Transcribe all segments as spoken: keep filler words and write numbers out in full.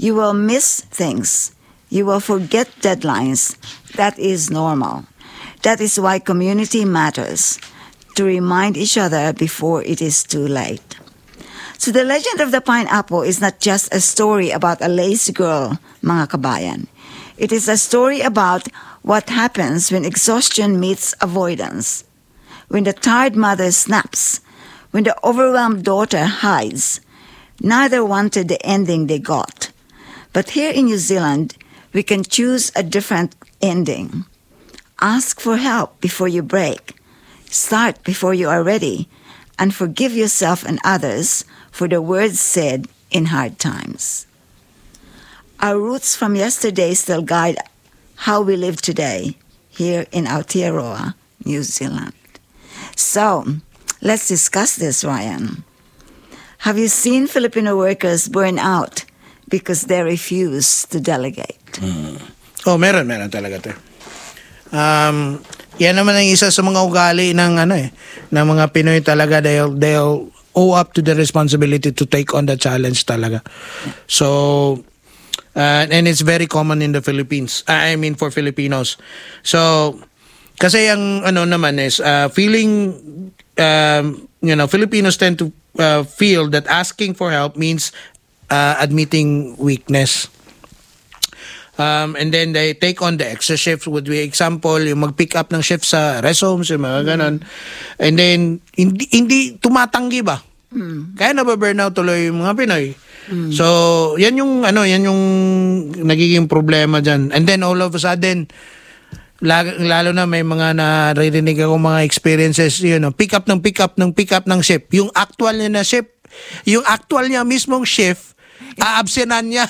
You will miss things. You will forget deadlines. That is normal. That is why community matters, to remind each other before it is too late. So the legend of the pineapple is not just a story about a lazy girl, mga kabayan. It is a story about what happens when exhaustion meets avoidance, when the tired mother snaps, when the overwhelmed daughter hides. Neither wanted the ending they got. But here in New Zealand, we can choose a different ending. Ask for help before you break. Start before you are ready. And forgive yourself and others for the words said in hard times. Our roots from yesterday still guide how we live today here in Aotearoa, New Zealand. So, let's discuss this, Ryan. Have you seen Filipino workers burn out because they refuse to delegate? Hmm. Oh, meron, meron talaga to. Um, yan naman ang isa sa mga ugali ng ano eh, ng mga Pinoy talaga. They'll they'll owe up to the responsibility to take on the challenge talaga. So, uh, and it's very common in the Philippines. I mean for Filipinos. So, kasi ang ano naman is uh, feeling, um, you know, Filipinos tend to uh, feel that asking for help means uh, admitting weakness. Um, and then they take on the extra shifts. Would be example, yung mag-pick up ng shift sa rest homes, yung mga ganon. And then, hindi, hindi tumatanggi ba? Mm. Kaya nababurnout tuloy yung mga Pinoy. Mm. So, yan yung, ano, yan yung nagiging problema dyan. And then, all of a sudden, lalo na may mga naririnig ako mga experiences, you know, pick up ng pick up ng pick up ng shift. Yung actual niya na shift, yung actual niya mismong shift, aabsenan niya.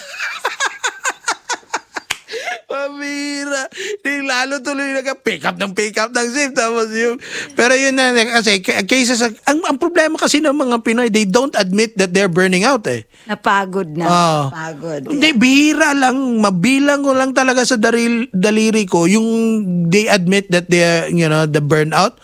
Pamira. Di lalo tuloy nag-pick up ng pick up ng shift. Tapos yung, pero yun na, kasi cases, ang, ang problema kasi ng mga Pinoy, they don't admit that they're burning out eh. Napagod na. Oh. Napagod. Hindi, bihira lang. Mabilang ko lang talaga sa daril, daliri ko yung they admit that they're, you know, the burnout.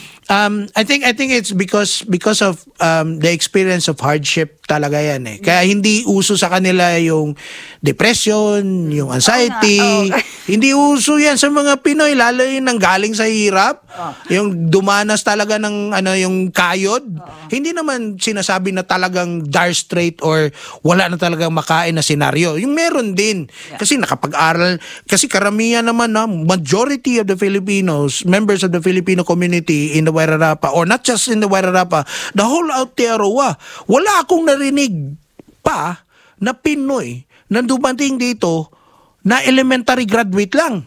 Um, I think I think it's because because of um, the experience of hardship talaga yan eh. Kaya hindi uso sa kanila yung depression, yung anxiety. Oh, oh. Hindi uso yan sa mga Pinoy, lalo yung nanggaling sa hirap, oh. Yung dumanas talaga ng ano yung kayod. Oh. Hindi naman sinasabi na talagang dire straight or wala na talagang makain na senaryo. Yung meron din. Yeah. Kasi nakapag-aral, kasi karamihan naman na majority of the Filipinos, members of the Filipino community in the Wairarapa, or not just in the Wairarapa, the whole Aotearoa, wala akong narinig pa na Pinoy na dumating dito na elementary graduate lang.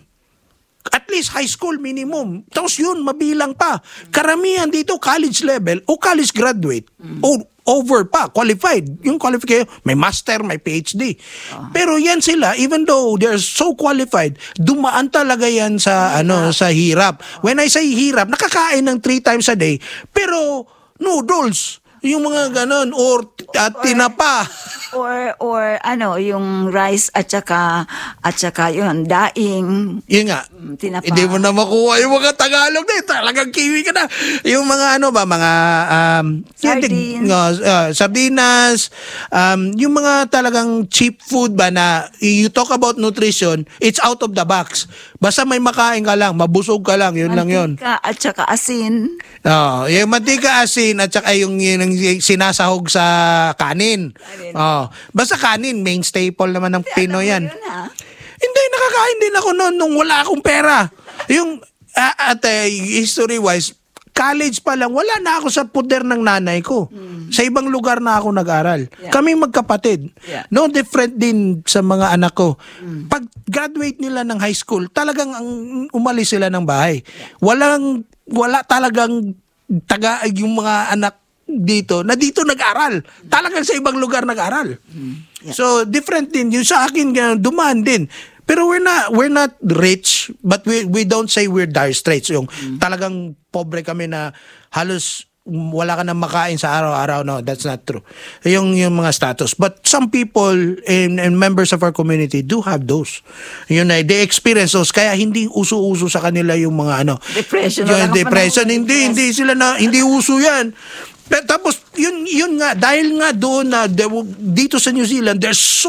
At least high school minimum. Tapos yun, mabilang pa. Karamihan dito, college level o college graduate. Mm. O over pa, qualified. Yung qualification, may master, may P H D. Uh-huh. Pero yan sila, even though they're so qualified, dumaan talaga yan sa, ano, sa hirap. When I say hirap, nakakain ng three times a day. Pero noodles, yung mga ganon, or uh, tinapa. Or, or ano, yung rice at saka, at saka yun, daing. Yun nga. Tinapa. Hindi mo na makuha yung mga Tagalog na yun. Talagang kiwi ka na. Yung mga ano ba, mga um, sardines. Yun, uh, sardinas, um, yung mga talagang cheap food ba na you talk about nutrition, it's out of the box. Basta may makain ka lang, mabusog ka lang, yun mantika lang yun. Mantika at saka asin. Oh, yung mantika, asin, at saka yung, yung, yung sinasahog sa kanin. kanin. Oh, basta kanin, main staple naman ng Pinoy yan. Yun, ha? Hindi, nakakain din ako noon nung wala akong pera. Yung, uh, at uh, history-wise, college pa lang, wala na ako sa puder ng nanay ko. Mm. Sa ibang lugar na ako nag-aral. Yeah. Kaming magkapatid. Yeah. No different din sa mga anak ko. Mm. Pag graduate nila ng high school, talagang ang, umalis sila ng bahay. Yeah. Walang, wala talagang taga, yung mga anak dito, na dito nag-aral. Talagang sa ibang lugar nag-aral. Mm. Yeah. So, different din. Yung sa akin, dumaan din. Pero we're not we're not rich, but we we don't say we're dire straits. Yung mm. talagang pobre kami na halos wala ka nang makain sa araw-araw. No, that's not true. Yung yung mga status. But some people and, and members of our community do have those. Yun na, they experience those. Kaya hindi uso-uso sa kanila yung mga ano. Depression. Yung depression. Hindi, hindi sila na, hindi uso yan. Pero tapos, yun, yun nga, dahil nga doon na dito sa New Zealand, there's so